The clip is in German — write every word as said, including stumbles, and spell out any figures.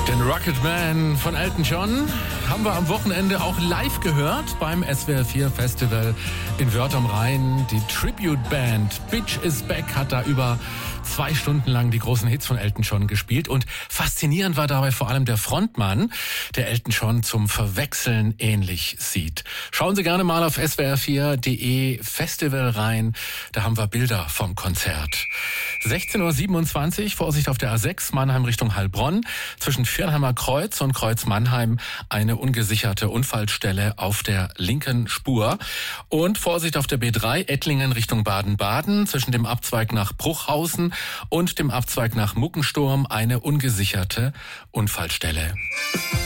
Den Rocketman von Elton John haben wir am Wochenende auch live gehört beim S W R vier Festival in Wörth am Rhein. Die Tribute-Band Bitch is Back hat da über zwei Stunden lang die großen Hits von Elton John gespielt. Und faszinierend war dabei vor allem der Frontmann, der Elton John zum Verwechseln ähnlich sieht. Schauen Sie gerne mal auf S W R vier punkt de Festival rein. Da haben wir Bilder vom Konzert. sechzehn Uhr siebenundzwanzig, Vorsicht auf der A sechs, Mannheim Richtung Heilbronn. Zwischen Viernheimer Kreuz und Kreuz Mannheim eine ungesicherte Unfallstelle auf der linken Spur. Und Vorsicht auf der B drei, Ettlingen Richtung Baden-Baden. Zwischen dem Abzweig nach Bruchhausen und dem Abzweig nach Muckensturm eine ungesicherte Unfallstelle.